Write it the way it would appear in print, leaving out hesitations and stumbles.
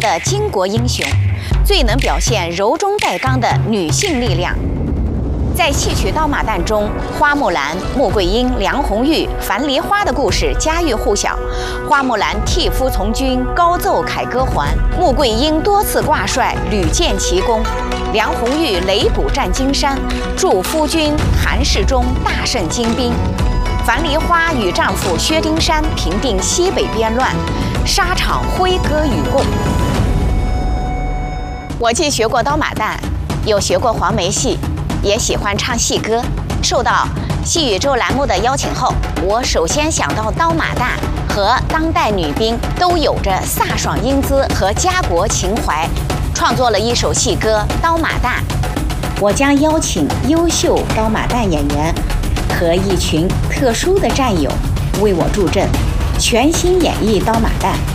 的巾帼英雄，最能表现柔中带刚的女性力量。在戏曲《刀马旦》中，花木兰、穆桂英、梁红玉、樊梨花的故事家喻户晓。花木兰替夫从军，高奏凯歌还；穆桂英多次挂帅，屡建奇功；梁红玉擂鼓战金山，助夫君韩世忠大胜金兵；樊梨花与丈夫薛丁山平定西北边乱，沙场挥歌与共。我既学过刀马旦，又学过黄梅戏，也喜欢唱戏歌。受到戏宇宙栏目的邀请后，我首先想到刀马旦和当代女兵都有着飒爽英姿和家国情怀，创作了一首戏歌《刀马旦》。我将邀请优秀刀马旦演员和一群特殊的战友为我助阵，全新演绎刀马旦。